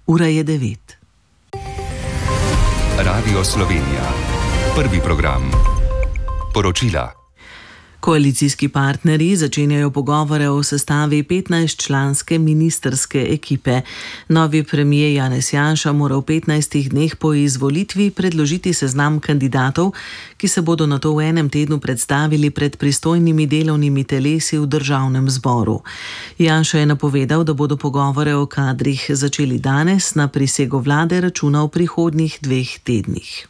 Ura je 9. Radio Slovenija. Prvi program. Poročila. Koalicijski partnerji začenjajo pogovore o sestavi 15-članske ministrske ekipe. Novi premier Janez Janša mora v 15 dneh po izvolitvi predložiti seznam kandidatov, ki se bodo nato v enem tednu predstavili pred pristojnimi delovnimi telesi v državnem zboru. Janša je napovedal, da bodo pogovore o kadrih začeli danes, na prisego vlade računa v prihodnjih 2 tednih.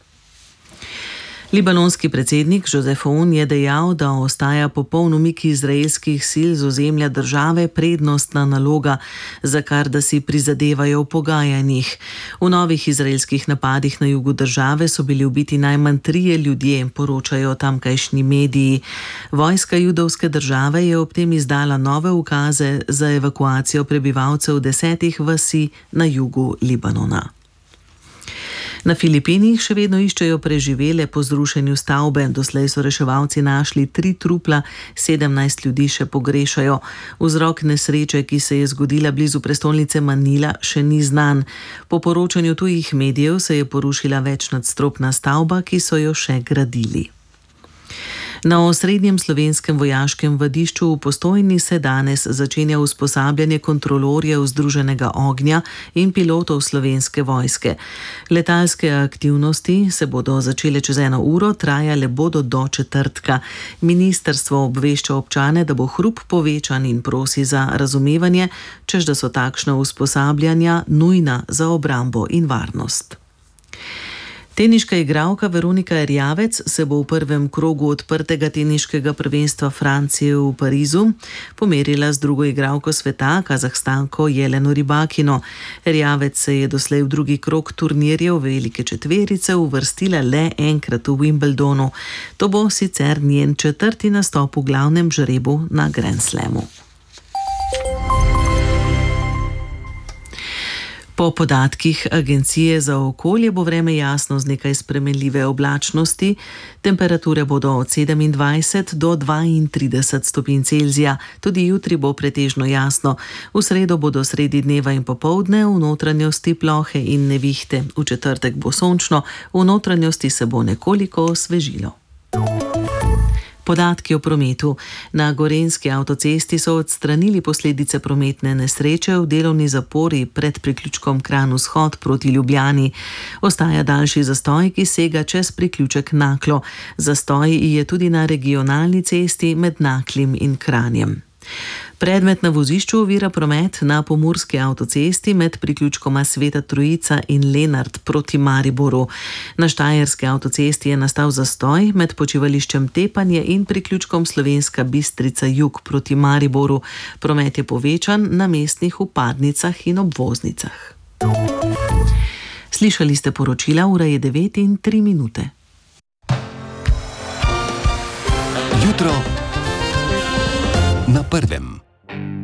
Libanonski predsednik Joseph Aoun je dejal, da ostaja popoln umik izraelskih sil z ozemlja države prednostna naloga, za kar da si prizadevajo v pogajanjih. V novih izraelskih napadih na jugu države so bili ubiti najmanj 3 ljudje, poročajo tamkajšnji mediji. Vojska judovske države je ob tem izdala nove ukaze za evakuacijo prebivalcev 10 vasi na jugu Libanona. Na Filipinih še vedno iščejo preživele po zrušenju stavbe. Doslej so reševalci našli 3 trupla, 17 ljudi še pogrešajo. Vzrok nesreče, ki se je zgodila blizu prestolnice Manila, še ni znan. Po poročanju tujih medijev se je porušila večnadstropna stavba, ki so jo še gradili. Na osrednjem slovenskem vojaškem vadišču v Postojni se danes začenja usposabljanje kontrolorjev združenega ognja in pilotov Slovenske vojske. Letalske aktivnosti se bodo začele čez 1 uro, trajale bodo do četrtka. Ministrstvo obvešča občane, da bo hrup povečan in prosi za razumevanje, češ da so takšna usposabljanja nujna za obrambo in varnost. Teniška igralka Veronika Erjavec se bo v prvem krogu odprtega teniškega prvenstva Francije v Parizu pomerila z drugo igralko sveta, Kazahstanko Jeleno Rybakino. Erjavec se je doslej v drugi krog turnirjev velike četverice uvrstila le enkrat v Wimbledonu. To bo sicer njen 4. nastop v glavnem žrebu na Grand Slamu. Po podatkih Agencije za okolje bo vreme jasno z nekaj spremenljive oblačnosti. Temperature bodo od 27 do 32 stopinj Celzija. Tudi jutri bo pretežno jasno. V sredo bodo sredi dneva in popoldne v notranjosti plohe in nevihte. V četrtek bo sončno, v notranjosti se bo nekoliko osvežilo. Podatki o prometu. Na Gorenjski avtocesti so odstranili posledice prometne nesreče v delovni zapori pred priključkom Kranj-Vzhod proti Ljubljani. Ostaja daljši zastoj, ki sega čez priključek Naklo. Zastoj je tudi na regionalni cesti med Naklim in Kranjem. Predmet na vozišču ovira promet na pomurski avtocesti med priključkoma Sveta Trojica in Lenart proti Mariboru. Na štajerski avtocesti je nastal zastoj med počivališčem Tepanje in priključkom Slovenska Bistrica jug proti Mariboru. Promet je povečan na mestnih vpadnicah in obvoznicah. Slišali ste poročila, ura je 9 in 3 minute. Jutro na prvem.